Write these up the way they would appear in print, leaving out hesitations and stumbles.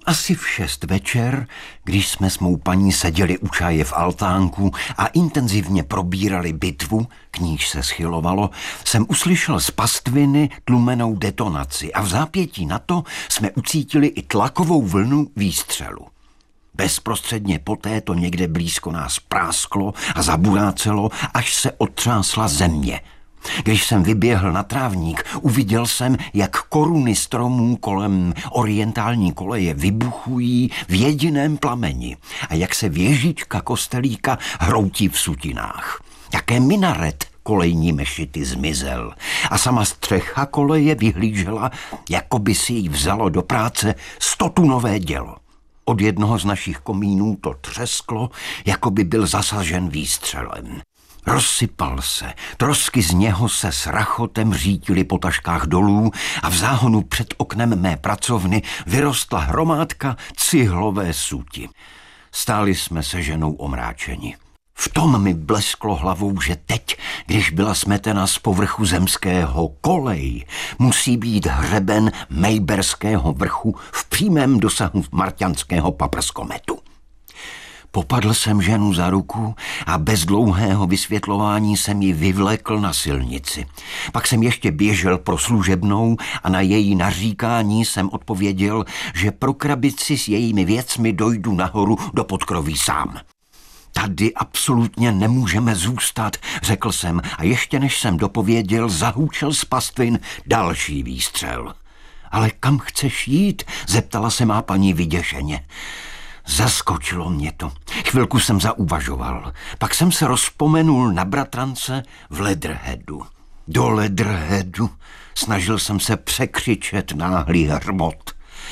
Asi v 6 večer, když jsme s mou paní seděli u čaje v altánku a intenzivně probírali bitvu, k níž se schylovalo, jsem uslyšel z pastviny tlumenou detonaci a v zápětí na to jsme ucítili i tlakovou vlnu výstřelu. Bezprostředně poté to někde blízko nás prásklo a zaburácelo, až se otřásla země. Když jsem vyběhl na trávník, uviděl jsem, jak koruny stromů kolem orientální koleje vybuchují v jediném plameni a jak se věžička kostelíka hroutí v sutinách. Také minaret kolejní mešity zmizel a sama střecha koleje vyhlížela, jako by si jí vzalo do práce 100tunové dělo. Od jednoho z našich komínů to třesklo, jako by byl zasažen výstřelem. Rozsypal se, trosky z něho se s rachotem řítily po taškách dolů a v záhonu před oknem mé pracovny vyrostla hromádka cihlové suti. Stáli jsme se ženou omráčeni. V tom mi blesklo hlavou, že teď, když byla smetena z povrchu zemského kolej, musí být hřeben Mejberského vrchu v přímém dosahu marťanského paprskometu. Popadl jsem ženu za ruku a bez dlouhého vysvětlování jsem ji vyvlékl na silnici. Pak jsem ještě běžel pro služebnou a na její naříkání jsem odpověděl, že pro krabici s jejími věcmi dojdu nahoru do podkroví sám. Tady absolutně nemůžeme zůstat, řekl jsem a ještě než jsem dopověděl, zahůčel z pastvin další výstřel. Ale kam chceš jít? Zeptala se má paní vyděšeně. Zaskočilo mě to. Chvilku jsem zauvažoval. Pak jsem se rozpomenul na bratrance v Leatherheadu. Do Leatherheadu? Snažil jsem se překřičet náhlý hrmot.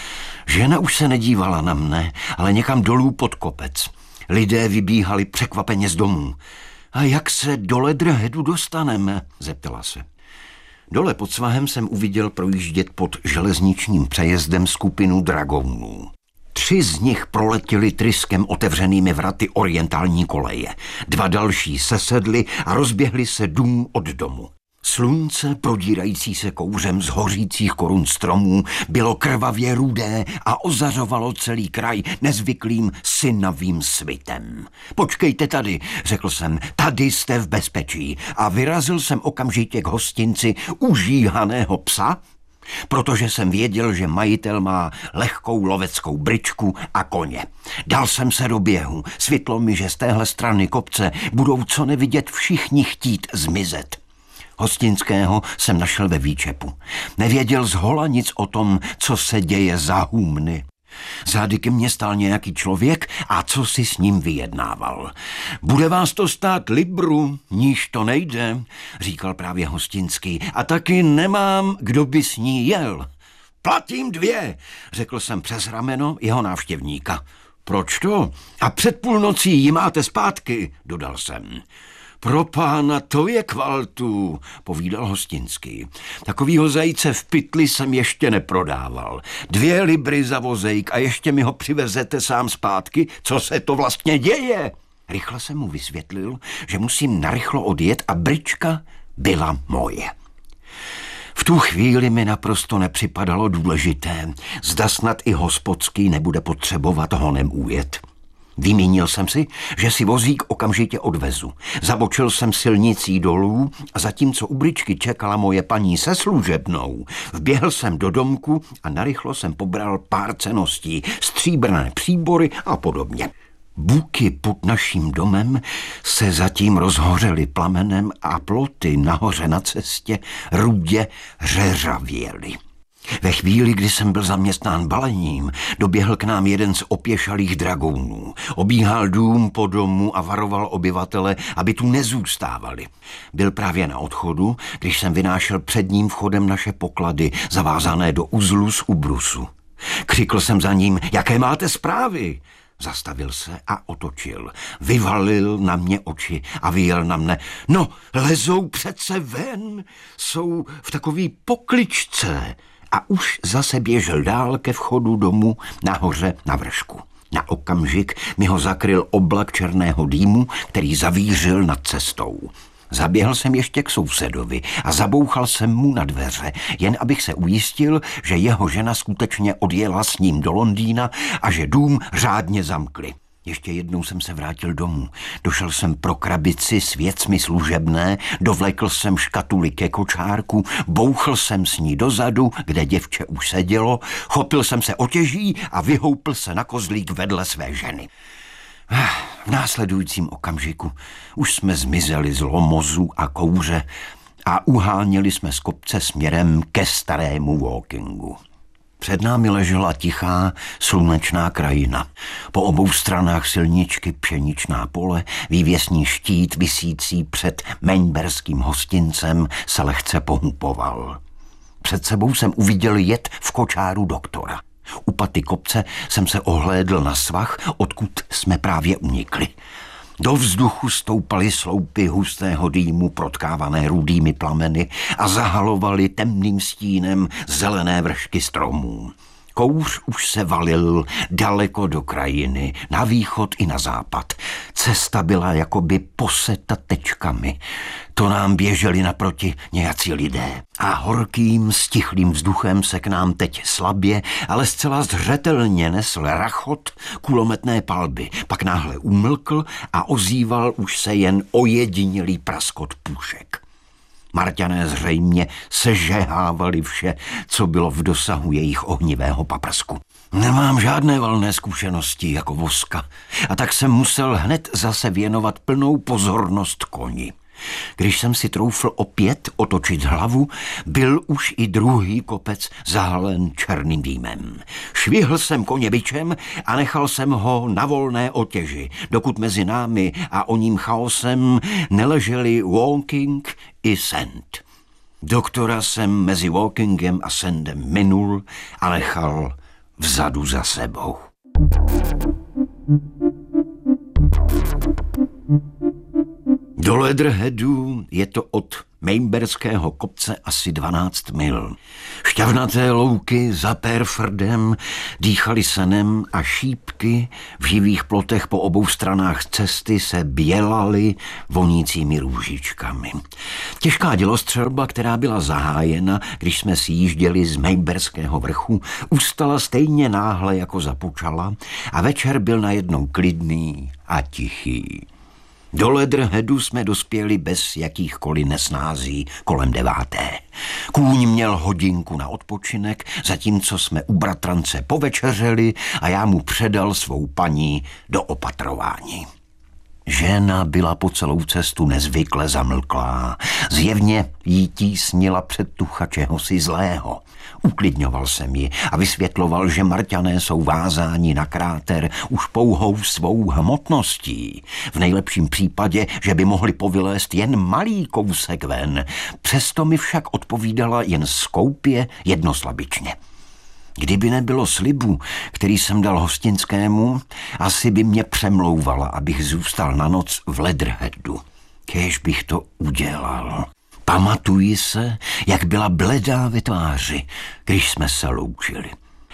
Žena už se nedívala na mne, ale někam dolů pod kopec. Lidé vybíhali překvapeně z domů. A jak se do Leatherheadu dostaneme? Zeptala se. Dole pod svahem jsem uviděl projíždět pod železničním přejezdem skupinu dragounů. 3 z nich proletěli tryskem otevřenými vraty orientální koleje. 2 další sesedli a rozběhli se dům od domu. Slunce, prodírající se kouřem z hořících korun stromů, bylo krvavě rudé a ozařovalo celý kraj nezvyklým synavým svitem. Počkejte tady, řekl jsem, tady jste v bezpečí a vyrazil jsem okamžitě k hostinci užíhaného psa, protože jsem věděl, že majitel má lehkou loveckou bryčku a koně. Dal jsem se do běhu. Svitlo mi, že z téhle strany kopce budou co nevidět všichni chtít zmizet. Hostinského jsem našel ve výčepu. Nevěděl zhola nic o tom, co se děje za hůmny. Zády ke mně stál nějaký člověk a co si s ním vyjednával. Bude vás to stát libru, níž to nejde, říkal právě hostinský, a taky nemám, kdo by s ní jel. Platím 2, řekl jsem přes rameno jeho návštěvníka. Proč to? A před půlnocí ji máte zpátky, dodal jsem. Pro pána, to je kvaltu, povídal hostinský. Takovýho zajíce v pytli jsem ještě neprodával. 2 libry za vozejk a ještě mi ho přivezete sám zpátky? Co se to vlastně děje? Rychle jsem mu vysvětlil, že musím narychlo odjet a bryčka byla moje. V tu chvíli mi naprosto nepřipadalo důležité, zda snad i hospodský nebude potřebovat honem ujet. Vymínil jsem si, že si vozík okamžitě odvezu. Zabočil jsem silnicí dolů a zatímco u bryčky čekala moje paní se služebnou, vběhl jsem do domku a narychlo jsem pobral pár cenností, stříbrné příbory a podobně. Buky pod naším domem se zatím rozhořely plamenem a ploty nahoře na cestě rudě řeřavěly. Ve chvíli, kdy jsem byl zaměstnán balením, doběhl k nám jeden z opěšalých dragounů. Obíhal dům po domu a varoval obyvatele, aby tu nezůstávali. Byl právě na odchodu, když jsem vynášel před ním vchodem naše poklady, zavázané do uzlu z ubrusu. Křikl jsem za ním, jaké máte zprávy? Zastavil se a otočil. Vyvalil na mě oči a vyjel na mne. No, lezou přece ven, jsou v takový pokličce. A už zase běžel dál ke vchodu domu nahoře na vršku. Na okamžik mi ho zakryl oblak černého dýmu, který zavířil nad cestou. Zaběhl jsem ještě k sousedovi a zabouchal jsem mu na dveře, jen abych se ujistil, že jeho žena skutečně odjela s ním do Londýna a že dům řádně zamkli. Ještě jednou jsem se vrátil domů. Došel jsem pro krabici s věcmi služebné, dovlekl jsem škatuli ke kočárku, bouchl jsem s ní dozadu, kde děvče už sedělo, chopil jsem se otěží a vyhoupl se na kozlík vedle své ženy. V následujícím okamžiku už jsme zmizeli z Lomozu a Kouře a uháněli jsme z kopce směrem ke Starému Wokingu. Před námi ležela tichá, slunečná krajina. Po obou stranách silničky pšeničná pole, vývěsní štít visící před Mainberským hostincem se lehce pohupoval. Před sebou jsem uviděl jet v kočáru doktora. U paty kopce jsem se ohlédl na svah, odkud jsme právě unikli. Do vzduchu stoupaly sloupy hustého dýmu protkávané rudými plameny a zahalovaly temným stínem zelené vršky stromů. Kouř už se valil daleko do krajiny, na východ i na západ. Cesta byla jakoby poseta tečkami. To nám běželi naproti nějací lidé. A horkým, stichlým vzduchem se k nám teď slabě, ale zcela zřetelně nesl rachot kulometné palby. Pak náhle umlkl a ozýval už se jen ojedinělý praskot pušek. Marťané zřejmě sežehávali vše, co bylo v dosahu jejich ohnivého paprsku. Nemám žádné valné zkušenosti jako voska a tak jsem musel hned zase věnovat plnou pozornost koni. Když jsem si troufl opět otočit hlavu, byl už i druhý kopec zahalen černým dýmem. Švihl jsem koně bičem a nechal jsem ho na volné otěži, dokud mezi námi a oním chaosem neleželi Woking i Sand. Doktora jsem mezi Wokingem a Sandem minul a nechal vzadu za sebou. Do Leatherheadu je to od Mainberského kopce asi 12 mil. Šťavnaté louky za Perfordem dýchaly senem a šípky v živých plotech po obou stranách cesty se bělaly vonícími růžičkami. Těžká dělostřelba, která byla zahájena, když jsme si jížděli z Mainberského vrchu, ustala stejně náhle, jako započala a večer byl najednou klidný a tichý. Do Leatherheadu jsme dospěli bez jakýchkoliv nesnází kolem 9. Kůň měl hodinku na odpočinek, zatímco jsme u bratrance povečeřeli a já mu předal svou paní do opatrování. Žena byla po celou cestu nezvykle zamlklá. Zjevně jí tísnila předtucha čehosi zlého. Uklidňoval jsem ji a vysvětloval, že Marťané jsou vázáni na kráter už pouhou svou hmotností. V nejlepším případě, že by mohli povylézt jen malý kousek ven. Přesto mi však odpovídala jen skoupě jednoslabičně. Kdyby nebylo slibu, který jsem dal hostinskému, asi by mě přemlouvala, abych zůstal na noc v Leatherheadu. Kéž bych to udělal. Pamatuji se, jak byla bledá ve tváři, když jsme se loučili.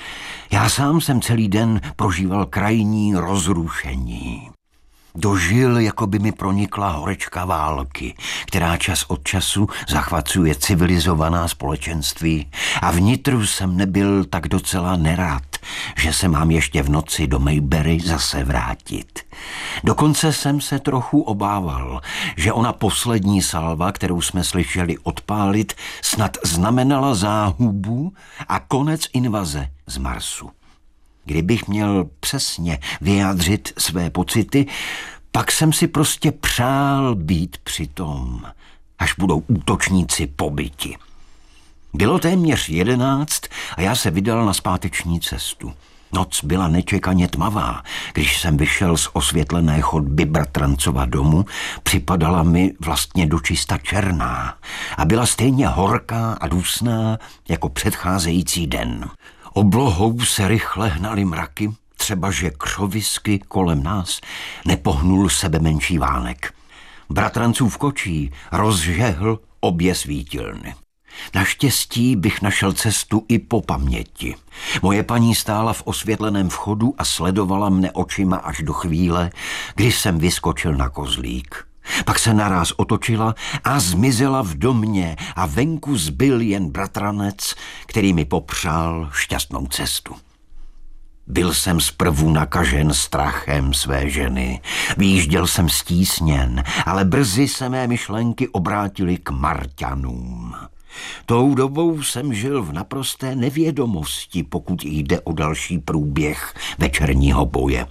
Já sám jsem celý den prožíval krajní rozrušení. Do žil jako by mi pronikla horečka války, která čas od času zachvacuje civilizovaná společenství a vnitru jsem nebyl tak docela nerad, že se mám ještě v noci do Maybury zase vrátit. Dokonce jsem se trochu obával, že ona poslední salva, kterou jsme slyšeli odpálit, snad znamenala záhubu a konec invaze z Marsu. Kdybych měl přesně vyjádřit své pocity, pak jsem si prostě přál být při tom, až budou útočníci pobyti. Bylo téměř 11 a já se vydal na zpáteční cestu. Noc byla nečekaně tmavá. Když jsem vyšel z osvětlené chodby bratrancova domu, připadala mi vlastně dočista černá a byla stejně horká a dusná jako předcházející den. Oblohou se rychle hnaly mraky, třeba že křovisky kolem nás nepohnul sebemenší vánek. Bratrancův kočí rozžehl obě svítilny. Naštěstí bych našel cestu i po paměti. Moje paní stála v osvětleném vchodu a sledovala mne očima až do chvíle, kdy jsem vyskočil na kozlík. Pak se naráz otočila a zmizela v domě a venku zbyl jen bratranec, který mi popřál šťastnou cestu. Byl jsem zprvu nakažen strachem své ženy, vyjížděl jsem stísněn, ale brzy se mé myšlenky obrátily k Marťanům. Tou dobou jsem žil v naprosté nevědomosti, pokud jde o další průběh večerního boje.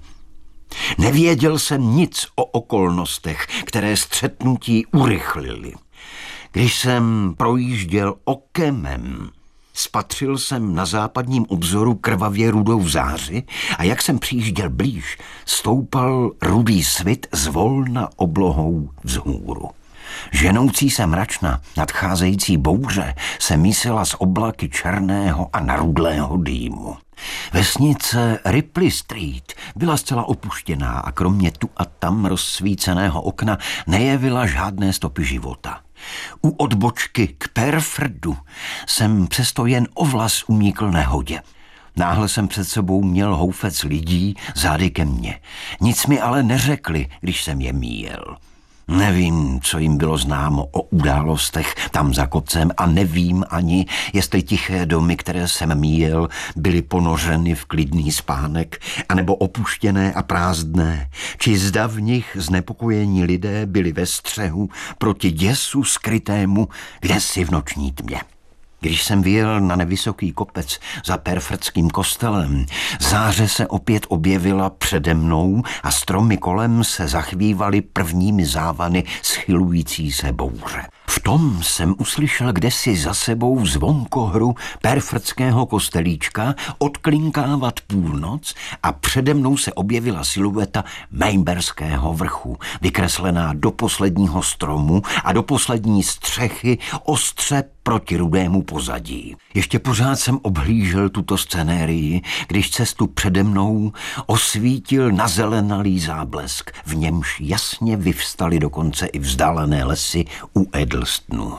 Nevěděl jsem nic o okolnostech, které střetnutí urychlily. Když jsem projížděl Okemem, spatřil jsem na západním obzoru krvavě rudou záři a jak jsem přijížděl blíž, stoupal rudý svit zvolna oblohou vzhůru. Ženoucí se mračna nadcházející bouře se mísila z oblaky černého a narudlého dýmu. Vesnice Ripley Street byla zcela opuštěná a kromě tu a tam rozsvíceného okna nejevila žádné stopy života. U odbočky k Perfrdu jsem přesto jen o vlas umíkl nehodě. Náhle jsem před sebou měl houfec lidí zády ke mně. Nic mi ale neřekli, když jsem je míjel. Nevím, co jim bylo známo o událostech tam za kopcem a nevím ani, jestli tiché domy, které jsem míjel, byly ponořeny v klidný spánek, anebo opuštěné a prázdné, či zda v nich znepokojení lidé byli ve střehu proti děsu skrytému kdesi v noční tmě. Když jsem vyjel na nevysoký kopec za Perfrdským kostelem, záře se opět objevila přede mnou a stromy kolem se zachvívaly prvními závany schylující se bouře. V tom jsem uslyšel kdesi za sebou zvonkohru Perfrdského kostelíčka odklinkávat půlnoc a přede mnou se objevila silueta Mejmberského vrchu, vykreslená do posledního stromu a do poslední střechy ostře proti rudému pozadí. Ještě pořád jsem obhlížel tuto scenérii, když cestu přede mnou osvítil nazelenalý záblesk, v němž jasně vyvstaly dokonce i vzdálené lesy u Edlstonu.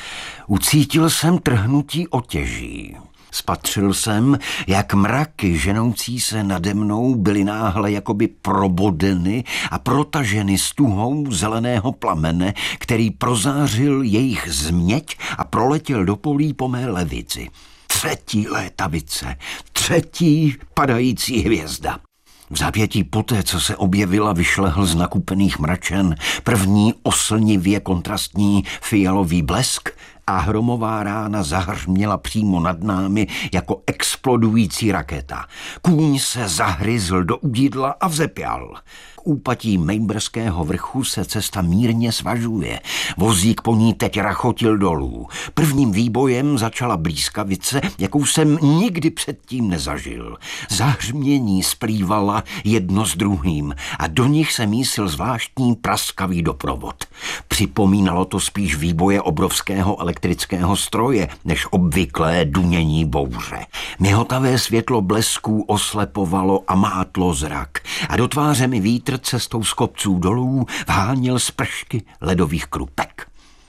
Ucítil jsem trhnutí otěží. Spatřil jsem, jak mraky ženoucí se nade mnou byly náhle jakoby probodeny a protaženy stuhou zeleného plamene, který prozářil jejich změť a proletěl do polí po mé levici. Třetí létavice, třetí padající hvězda. V zápětí poté, co se objevila, vyšlehl z nakupených mračen první oslnivě kontrastní fialový blesk a hromová rána zahřměla přímo nad námi jako explodující raketa. Kůň se zahryzl do udidla a vzepěl. K úpatí Mejmberského vrchu se cesta mírně svažuje. Vozík po ní teď rachotil dolů. Prvním výbojem začala blýskavice, jakou jsem nikdy předtím nezažil. Zahřmění splývala jedno s druhým a do nich se mísil zvláštní praskavý doprovod. Připomínalo to spíš výboje obrovského elektrického stroje, než obvyklé dunění bouře. Mihotavé světlo blesků oslepovalo a mátlo zrak a do tváře mi vítr cestou z kopců dolů vháněl spršky ledových krupek.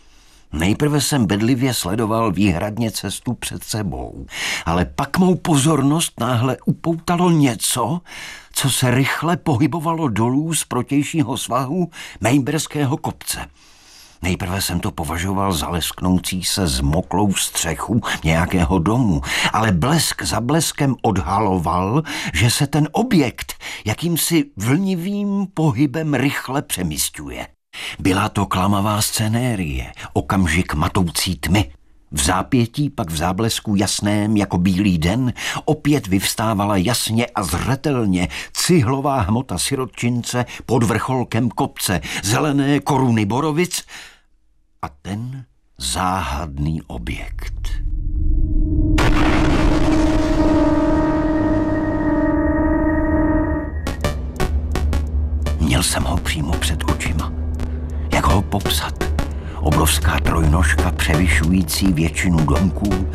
Nejprve jsem bedlivě sledoval výhradně cestu před sebou, ale pak mou pozornost náhle upoutalo něco, co se rychle pohybovalo dolů z protějšího svahu Mejmberského kopce. Nejprve jsem to považoval za lesknoucí se zmoklou střechu nějakého domu, ale blesk za bleskem odhaloval, že se ten objekt jakýmsi vlnivým pohybem rychle přemisťuje. Byla to klamavá scenérie, okamžik matoucí tmy. V zápětí pak v záblesku jasném jako bílý den opět vyvstávala jasně a zřetelně cihlová hmota sirotčince pod vrcholkem kopce, zelené koruny borovic a ten záhadný objekt. Měl jsem ho přímo před očima. Jak ho popsat? Obrovská trojnožka převyšující většinu domků,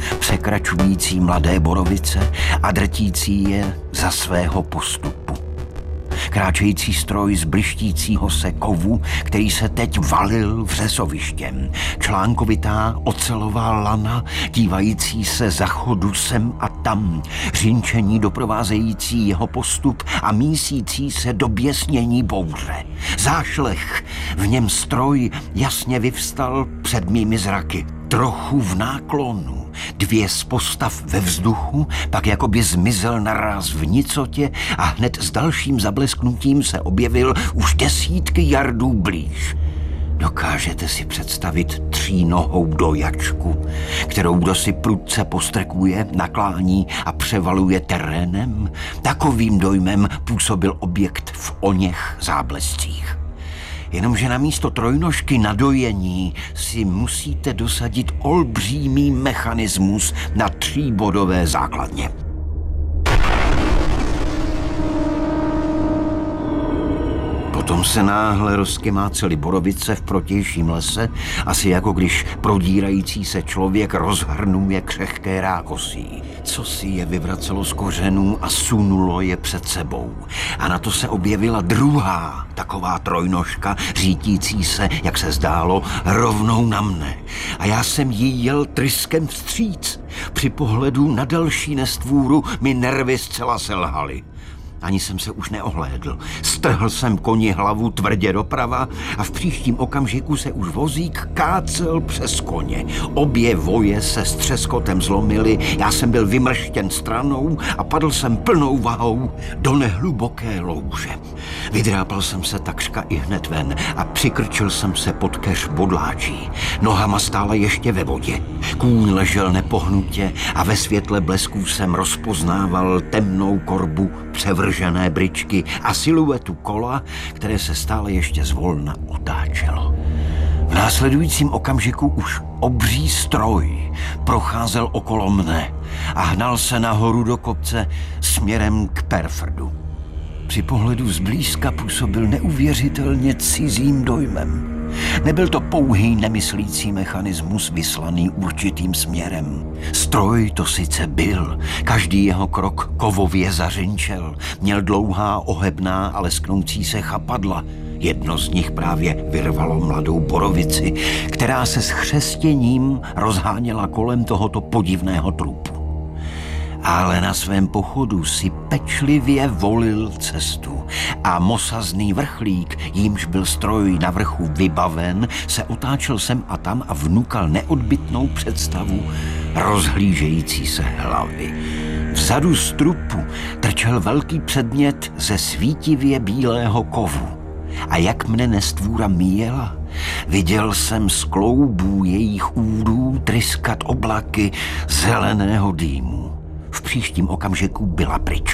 překračující mladé borovice a drtící je za svého postupu. kráčející stroj z blištícího se kovu, který se teď valil vřesovištěm. Článkovitá ocelová lana, dívající se za chodu sem a tam, řinčení doprovázející jeho postup a mísící se do běsnění bouře. Zášlech, v něm stroj jasně vyvstal před mými zraky. Trochu v náklonu, 2 z postav ve vzduchu, pak jakoby zmizel naráz v nicotě a hned s dalším zablesknutím se objevil už desítky jardů blíž. Dokážete si představit 3nohou dojačku, kterou kdo si prudce postrkuje, naklání a převaluje terénem? Takovým dojmem působil objekt v oněch záblescích. Jenomže namísto trojnožky na dojení si musíte dosadit olbřímý mechanismus na 3bodové základně. Potom se náhle rozkymácely borovice v protějším lese, asi jako když prodírající se člověk rozhrnuje křehké rákosí. Co si je vyvracelo z kořenů a sunulo je před sebou. A na to se objevila druhá taková trojnožka, řítící se, jak se zdálo, rovnou na mne. A já jsem jí jel tryskem vstříc. Při pohledu na další nestvůru mi nervy zcela selhaly. Ani jsem se už neohlédl. Strhl jsem koni hlavu tvrdě doprava a v příštím okamžiku se už vozík kácel přes koně. Obě voje se s třeskotem zlomily, já jsem byl vymrštěn stranou a padl jsem plnou vahou do nehluboké louže. Vydrápal jsem se takřka i hned ven a přikrčil jsem se pod keř bodláčí. Nohama stála ještě ve vodě. Kůň ležel nepohnutě a ve světle blesků jsem rozpoznával temnou korbu převržené bryčky a siluetu kola, které se stále ještě zvolna otáčelo. V následujícím okamžiku už obří stroj procházel okolo mne a hnal se nahoru do kopce směrem k Perfordu. Při pohledu zblízka působil neuvěřitelně cizím dojmem. Nebyl to pouhý nemyslící mechanismus vyslaný určitým směrem. Stroj to sice byl, každý jeho krok kovově zařinčel, měl dlouhá, ohebná a lesknoucí se chapadla. Jedno z nich právě vyrvalo mladou borovici, která se s chřestěním rozháněla kolem tohoto podivného trupu. Ale na svém pochodu si pečlivě volil cestu a mosazný vrchlík, jímž byl stroj na vrchu vybaven, se otáčel sem a tam a vnukal neodbytnou představu rozhlížející se hlavy. Vzadu z trupu trčel velký předmět ze svítivě bílého kovu. A jak mne nestvůra míjela, viděl jsem z kloubů jejich údů tryskat oblaky zeleného dýmu. V příštím okamžiku byla pryč.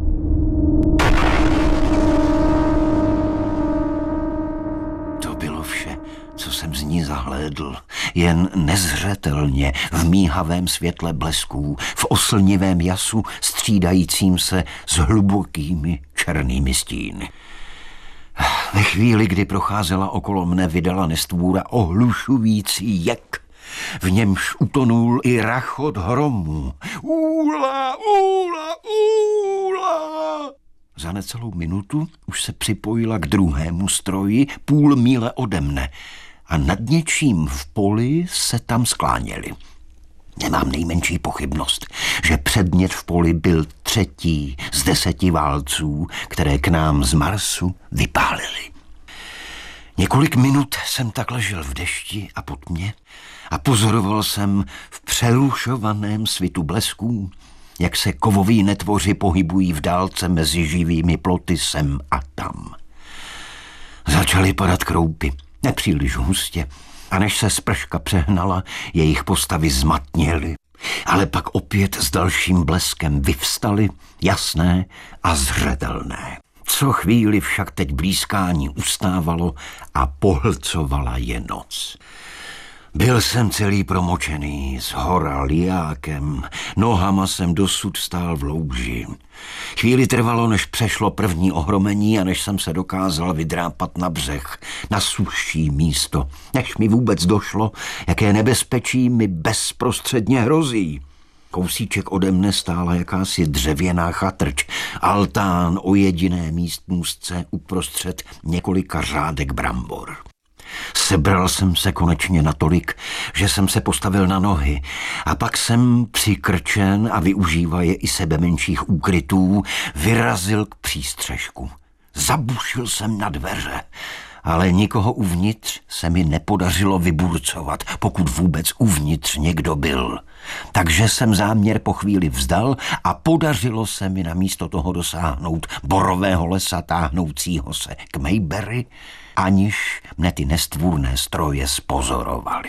To bylo vše, co jsem z ní zahlédl. Jen nezřetelně v míhavém světle blesků, v oslnivém jasu střídajícím se s hlubokými černými stíny. Ve chvíli, kdy procházela okolo mne, vydala nestvůra ohlušující jek. V němž utonul i rachot hromů. Úla, úla, úla! Za necelou minutu už se připojila k druhému stroji půl míle ode mne a nad něčím v poli se tam skláněli. Nemám nejmenší pochybnost, že předmět v poli byl 3. z 10 válců, které k nám z Marsu vypálili. Několik minut jsem tak ležel v dešti a pod mě a pozoroval jsem v přerušovaném svitu blesků, jak se kovoví netvoři pohybují v dálce mezi živými ploty sem a tam. Začaly padat kroupy, nepříliš hustě, a než se sprška přehnala, jejich postavy zmatněly, ale pak opět s dalším bleskem vyvstaly, jasné a zřetelné. Co chvíli však teď blízkání ustávalo a pohlcovala je noc. Byl jsem celý promočený, shora liákem, nohama jsem dosud stál v louži. Chvíli trvalo, než přešlo první ohromení a než jsem se dokázal vydrápat na břeh, na sušší místo, než mi vůbec došlo, jaké nebezpečí mi bezprostředně hrozí. Kousíček ode mne stála jakási dřevěná chatrč, altán o jediné místnůstce uprostřed několika řádek brambor. Sebral jsem se konečně natolik, že jsem se postavil na nohy a pak jsem přikrčen a využívaje i sebe menších úkrytů vyrazil k přístřešku. Zabušil jsem na dveře, ale nikoho uvnitř se mi nepodařilo vyburcovat, pokud vůbec uvnitř někdo byl. Takže jsem záměr po chvíli vzdal a podařilo se mi namísto toho dosáhnout borového lesa táhnoucího se k Mayberry, aniž mne ty nestvůrné stroje spozorovaly.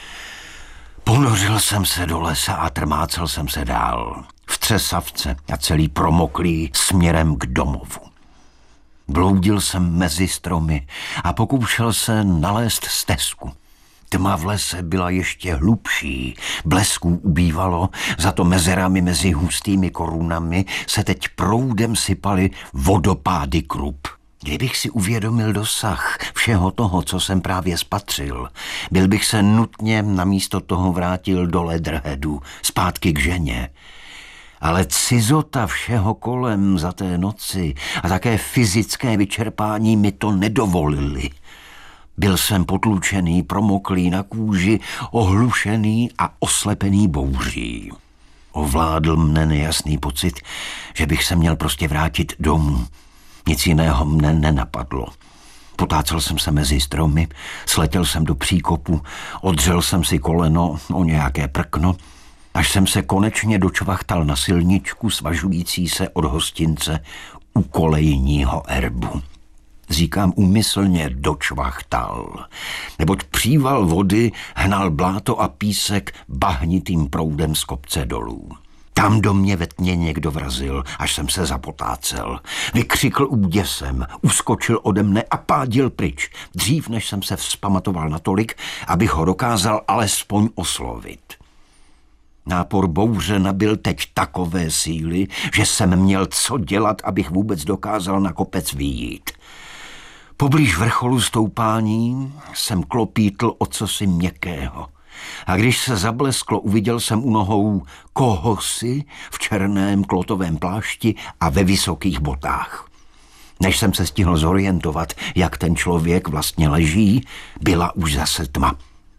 Ponořil jsem se do lesa a trmácel jsem se dál, v třesavce a celý promoklý směrem k domovu. Bloudil jsem mezi stromy a pokoušel se nalézt stezku. Tma v lese byla ještě hlubší, blesků ubývalo, za to mezerami mezi hustými korunami se teď proudem sypaly vodopády krup. Kdybych si uvědomil dosah všeho toho, co jsem právě spatřil, byl bych se nutně namísto toho vrátil do Leatherheadu, zpátky k ženě. Ale cizota všeho kolem za té noci a také fyzické vyčerpání mi to nedovolili. Byl jsem potlučený, promoklý na kůži, ohlušený a oslepený bouří. Ovládl mne nejasný pocit, že bych se měl prostě vrátit domů. Nic jiného mne nenapadlo. Potácel jsem se mezi stromy, sletěl jsem do příkopu, odřel jsem si koleno o nějaké prkno, až jsem se konečně dočvachtal na silničku svažující se od hostince u kolejního erbu. Říkám úmyslně dočvachtal, neboť příval vody hnal bláto a písek bahnitým proudem z kopce dolů. Tam do mě ve tmě někdo vrazil, až jsem se zapotácel. Vykřikl úděsem, uskočil ode mne a pádil pryč, dřív než jsem se vzpamatoval natolik, abych ho dokázal alespoň oslovit. Nápor bouře nabyl teď takové síly, že jsem měl co dělat, abych vůbec dokázal na kopec vyjít. Poblíž vrcholu stoupání jsem klopítl o cosi měkkého. A když se zablesklo, uviděl jsem u nohou kohosi v černém klotovém plášti a ve vysokých botách. Než jsem se stihl zorientovat, jak ten člověk vlastně leží, byla už zase tma.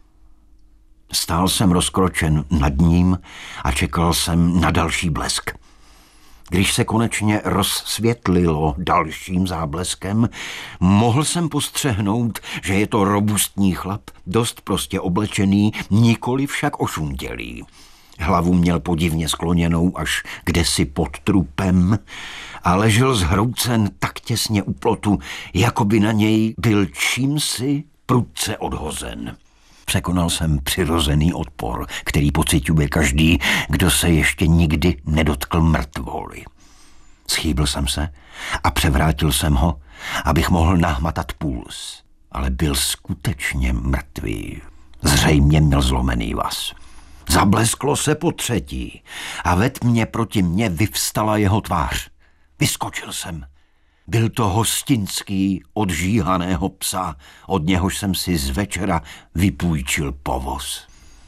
Stál jsem rozkročen nad ním a čekal jsem na další blesk. Když se konečně rozsvětlilo dalším zábleskem, mohl jsem postřehnout, že je to robustní chlap, dost prostě oblečený, nikoli však ošuntělý. Hlavu měl podivně skloněnou až kdesi pod trupem a ležel zhroucen tak těsně u plotu, jako by na něj byl čímsi prudce odhozen. Překonal jsem přirozený odpor, který pociťuje každý, kdo se ještě nikdy nedotkl mrtvoly. Schýbl jsem se a převrátil jsem ho, abych mohl nahmatat puls, ale byl skutečně mrtvý. Zřejmě měl zlomený vaz. Zablesklo se po třetí a ve tmě proti mně vyvstala jeho tvář. Vyskočil jsem. Byl to hostinský od žíhaného psa, od něhož jsem si z večera vypůjčil povoz.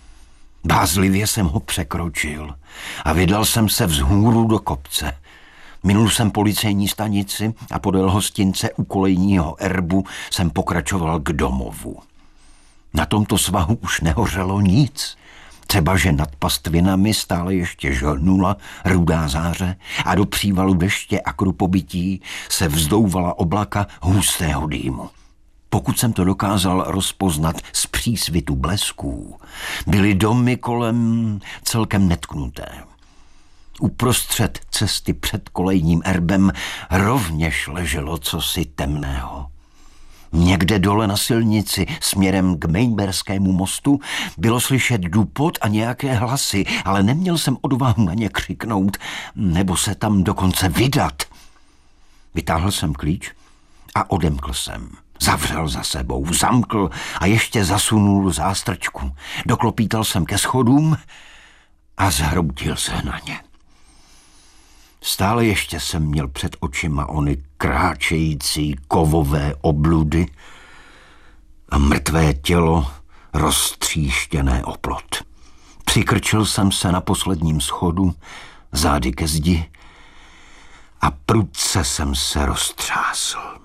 Bázlivě jsem ho překročil a vydal jsem se vzhůru do kopce. Minul jsem policejní stanici a podél hostince u kolejního erbu jsem pokračoval k domovu. Na tomto svahu už nehořelo nic. Třeba, že nad pastvinami stále ještě žlnula rudá záře a do přívalu deště a krupobytí se vzdouvala oblaka hustého dýmu. Pokud jsem to dokázal rozpoznat z přísvitu blesků, byly domy kolem celkem netknuté. Uprostřed cesty před kolejním erbem rovněž leželo cosi temného. Někde dole na silnici směrem k Mayberskému mostu bylo slyšet dupot a nějaké hlasy, ale neměl jsem odvahu na ně křiknout, nebo se tam dokonce vydat. Vytáhl jsem klíč a odemkl jsem. Zavřel za sebou, zamkl a ještě zasunul zástrčku. Doklopítal jsem ke schodům a zhroutil se na ně. Stále ještě jsem měl před očima ony kráčející kovové obludy a mrtvé tělo roztříštěné o plot. Přikrčil jsem se na posledním schodu, zády ke zdi a prudce jsem se roztřásl.